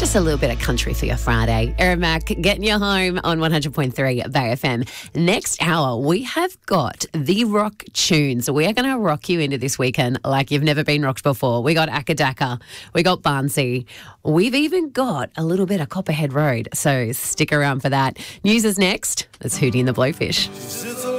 Just a little bit of country for your Friday. Erin Mac getting you home on 100.3 Bay FM. Next hour, we have got the rock tunes. We are going to rock you into this weekend like you've never been rocked before. We got Akadaka, we got Barnsey, we've even got a little bit of Copperhead Road. So stick around for that. News is next. It's Hootie and the Blowfish.